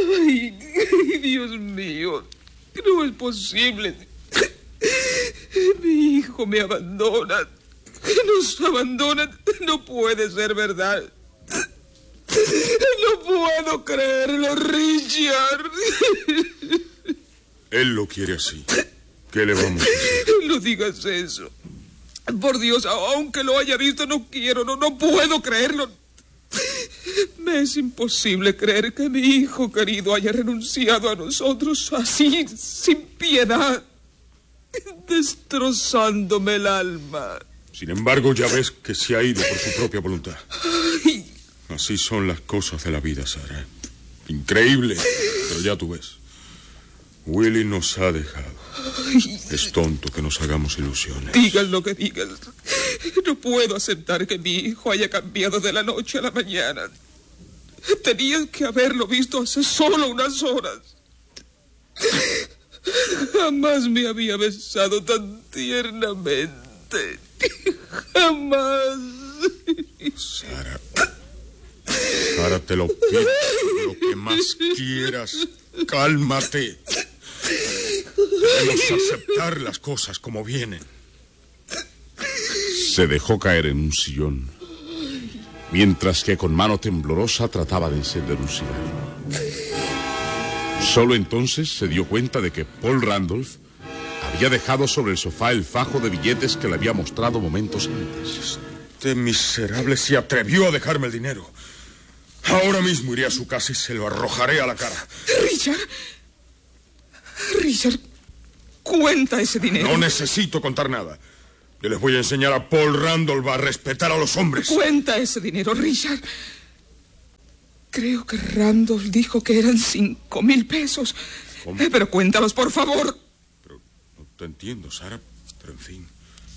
Ay, Dios mío, no es posible. Mi hijo me abandona. Nos abandona. No puede ser verdad. No puedo creerlo, Richard. Él lo quiere así. ¿Qué le vamos a hacer? No digas eso. Por Dios, aunque lo haya visto, no quiero, no puedo creerlo. Me es imposible creer que mi hijo querido haya renunciado a nosotros así, sin piedad, destrozándome el alma. Sin embargo, ya ves que se ha ido por su propia voluntad. Ay. Así son las cosas de la vida, Sara. Increíble, pero ya tú ves. Willie nos ha dejado. Ay. Es tonto que nos hagamos ilusiones. Digan lo que digan. No puedo aceptar que mi hijo haya cambiado de la noche a la mañana. Tenías que haberlo visto hace solo unas horas. Jamás me había besado tan tiernamente. Jamás. Sara. Sara, te lo pido. Lo que más quieras. Cálmate. Debemos aceptar las cosas como vienen. Se dejó caer en un sillón, mientras que con mano temblorosa trataba de encender un cigarro. Solo entonces se dio cuenta de que Paul Randolph había dejado sobre el sofá el fajo de billetes que le había mostrado momentos antes. Este miserable se atrevió a dejarme el dinero. Ahora mismo iré a su casa y se lo arrojaré a la cara. Richard, cuenta ese dinero. No necesito contar nada. Yo les voy a enseñar a Paul Randolph a respetar a los hombres. Cuenta ese dinero, Richard. Creo que Randolph dijo que eran 5,000 pesos. ¿Cómo? Pero cuéntalos, por favor. Pero no te entiendo, Sara. Pero en fin.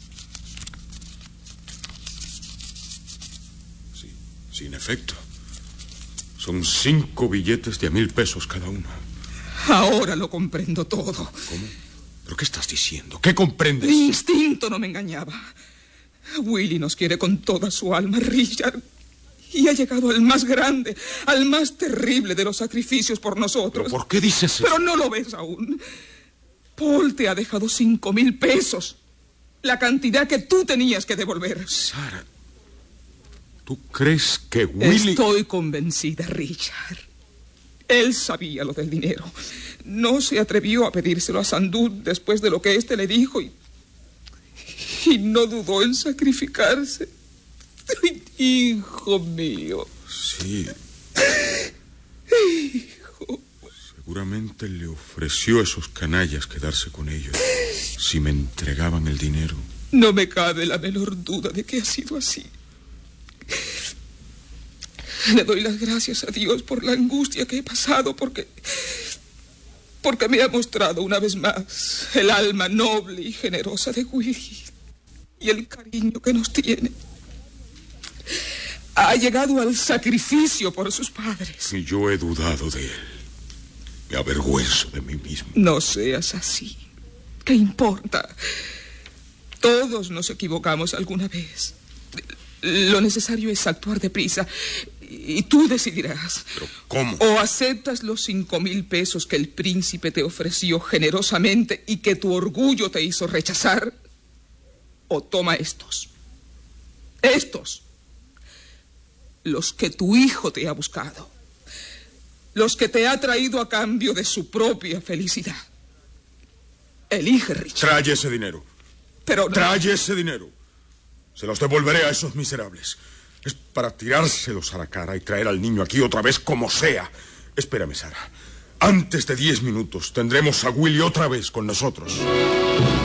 Sí, en efecto. Son 5 billetes de 1,000 pesos cada uno. Ahora lo comprendo todo. ¿Cómo? ¿Pero qué estás diciendo? ¿Qué comprendes? Mi instinto no me engañaba. Willie nos quiere con toda su alma, Richard. Y ha llegado al más grande, al más terrible de los sacrificios por nosotros. ¿Pero por qué dices eso? Pero no lo ves aún. Paul te ha dejado 5,000 pesos. La cantidad que tú tenías que devolver. Sara, ¿tú crees que Willie...? Estoy convencida, Richard. Él sabía lo del dinero. No se atrevió a pedírselo a Sandú después de lo que éste le dijo y no dudó en sacrificarse. Ay, hijo mío. Sí. Hijo. Seguramente le ofreció a esos canallas quedarse con ellos si me entregaban el dinero. No me cabe la menor duda de que ha sido así. Le doy las gracias a Dios por la angustia que he pasado, porque me ha mostrado una vez más el alma noble y generosa de Willie y el cariño que nos tiene. Ha llegado al sacrificio por sus padres. Y yo he dudado de él. Me avergüenzo de mí mismo. No seas así. ¿Qué importa? Todos nos equivocamos alguna vez. Lo necesario es actuar deprisa. Y tú decidirás. ¿Pero cómo? O aceptas los 5,000 pesos que el príncipe te ofreció generosamente y que tu orgullo te hizo rechazar, o toma estos. Estos. Los que tu hijo te ha buscado. Los que te ha traído a cambio de su propia felicidad. Elige, Richard. Trae ese dinero. Pero no. Trae ese dinero. Se los devolveré a esos miserables. Es para tirárselos a la cara y traer al niño aquí otra vez como sea. Espérame, Sara. Antes de 10 minutos tendremos a Willie otra vez con nosotros.